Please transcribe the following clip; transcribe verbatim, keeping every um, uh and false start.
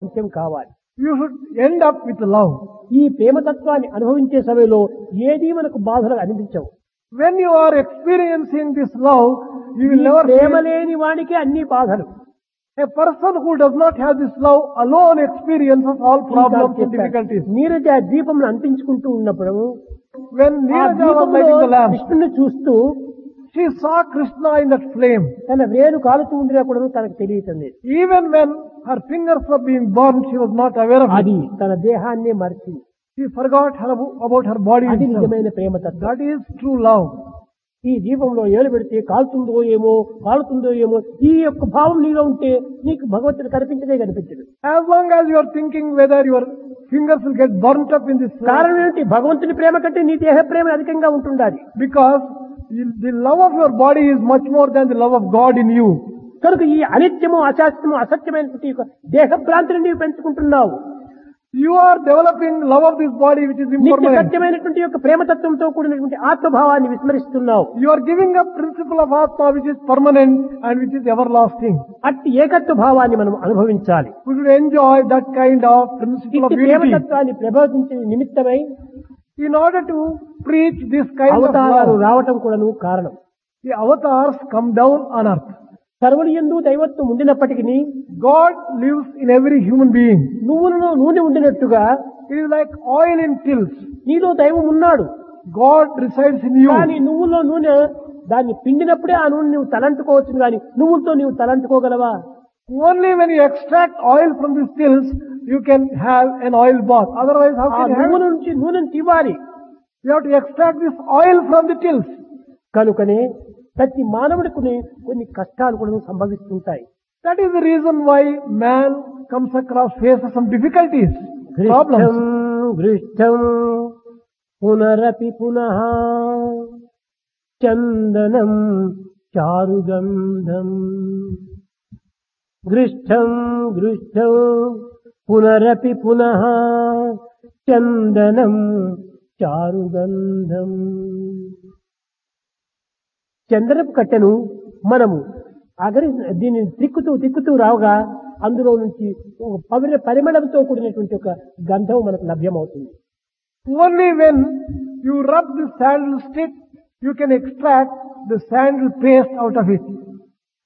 అంత్యం కావాలి. You should end up with love. ఈ ప్రేమతత్వాన్ని అనుభవించే సమయంలో ఏదీ మనకు బాధలు అనిపించవు. When you are experiencing this love, you will ఈ never ప్రేమ feel. లేని వానికి అన్ని బాధలు. A person who does not have this love alone experiences all problems and difficulties. Neeraja దీపంను అంటించుకుంటూ ఉన్నప్పుడు When ఆ Neeraja was దీపంలో lighting the lamp, కృష్ణుని చూస్తూ she saw Krishna in that flame. తన వేలు కాలుతూ ఉండినా కూడా తనకు తెలియటం లేదు. Even when her fingers were being burned, she was not aware of అది it. తన దేహాన్నే మరిచి. She forgot her, about her body అది itself. నిజమైన ప్రేమతత్వం. That is true love. ఈ దీపంలో ఏలు పెడితే కాలుతుందో ఏమో కాలుతుందో ఏమో ఈ యొక్క భావం నీలో ఉంటే నీకు భగవంతుడు కనిపించదే కనిపించదు. As long as you are thinking whether your fingers will get burnt up in this flame, కారణం ఏంటి? భగవంతుని ప్రేమ కంటే నీ దేహ ప్రేమ అధికంగా ఉంటుండాలి. because you- the love of your body is much more than the love of God in you. కనుక ఈ అనిత్యము అశాస్త్రము అసత్యమైనటువంటి యొక్క దేహ భ్రాంతిని నీవు పెంచుకుంటున్నావు. You are developing love of this body which is నిత్య impermanent. సత్యమైనటువంటి యొక్క ప్రేమతత్వంతో కూడినటువంటి ఆత్మభావాన్ని విస్మరిస్తున్నావు. You are giving up principle of Atma which is permanent and which is everlasting. అట్టి ఏకత్వ భావాన్ని మనం అనుభవించాలి. We should enjoy that kind of principle of ఇట్టి unity. ప్రేమతత్వాన్ని ప్రబోధించే నిమిత్తమై In order to preach this kind of అవతారాలు love, రావటం కూడాను కారణం. the avatars come down on earth. సర్వులు యందు దైవత్వం ఉండినప్పటికీ God lives in every human being. నువ్వులలో నూనె ఉండినట్టుగా It is like oil in tills. నీలో దైవం ఉన్నాడు. God resides in you. కానీ నువ్వులో నూనె దాన్ని పిండినప్పుడే ఆ నూనె నువ్వు తలంటుకోవచ్చు కానీ నువ్వులతో నువ్వు తలంటుకోగలవా? Only when you extract oil from these tills, you can have an oil bath. Otherwise, how ఆ can you have నువ్వుల it? నుంచి నూనెను తీవాలి. You have to extract this oil from the tills. కనుకనే ప్రతి మానవుడికి కొన్ని కష్టాలు కూడా సంభవిస్తుంటాయి. That is the reason why man comes across, faces some difficulties, గృష్టం problems. గృష్టం పునరపి పునః చందనం చారుగంధం. గృష్టం గృష్టం పునరపి పునః చందనం చారుగంధం. చందనపు కట్టెను మనము అగరి దీన్ని తిక్కుతూ తిక్కుతూ రావుగా అందులో నుంచి ఒక పవిత్ర పరిమళంతో కూడినటువంటి ఒక గంధం మనకు లభ్యమవుతుంది. Only when you rub the sandal stick, you can extract the sandal paste out of it.